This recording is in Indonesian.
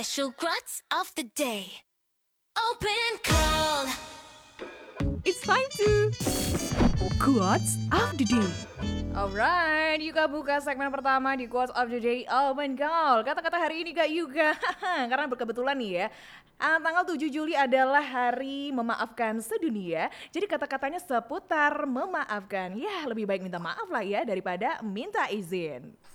special quotes of the day. Open call. It's time to Quotes of the Day. Alright, Yuka buka segmen pertama di Quotes of the Day Open Call. Kata-kata hari ini Kak Yuka, karena berkebetulan nih ya, tanggal 7 Juli adalah hari memaafkan sedunia. Jadi kata-katanya seputar memaafkan. Ya lebih baik minta maaf lah ya daripada minta izin.